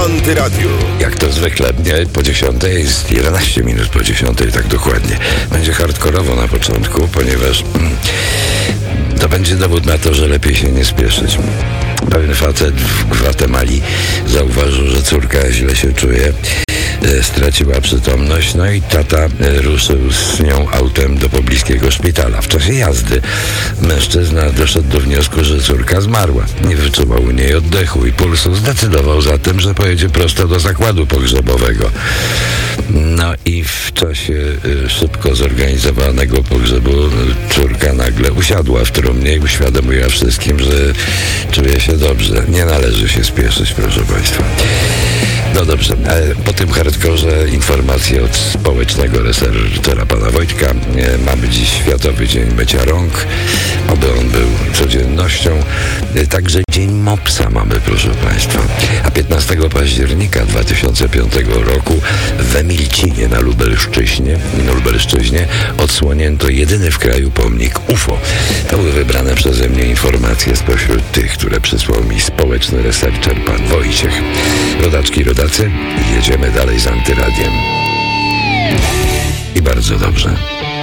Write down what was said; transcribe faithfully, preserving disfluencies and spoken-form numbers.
Antyradiu. Jak to zwykle, nie? Po dziesiątej jest jedenaście minut po dziesiątej, tak dokładnie. Będzie hardkorowo na początku, ponieważ mm, to będzie dowód na to, że lepiej się nie spieszyć. Pewien facet w Gwatemali zauważył, że córka źle się czuje, straciła przytomność, no i tata ruszył z nią autem do pobliskiego szpitala. W czasie jazdy mężczyzna doszedł do wniosku, że córka zmarła. Nie wyczuwał u niej oddechu i pulsu. Zdecydował zatem, że pojedzie prosto do zakładu pogrzebowego. No i w czasie szybko zorganizowanego pogrzebu córka nagle usiadła w trumnie i uświadomiła wszystkim, że czuje się dobrze. Nie należy się spieszyć, proszę państwa. No dobrze, po tym hardkorze informacje od społecznego researchera pana Wojtka. Mamy dziś Światowy Dzień Mycia Rąk, oby on był codziennością. Także Dzień Mopsa mamy, proszę państwa. A piętnastego października dwa tysiące piątego roku w Emilcinie na Lubelszczyźnie, na Lubelszczyźnie odsłonięto jedyny w kraju pomnik U F O. To były wybrane przeze mnie informacje spośród tych, które przysłał mi społeczny researcher pan Wojciech. Rodaczki, rodacy, jedziemy dalej z Antyradiem. I bardzo dobrze.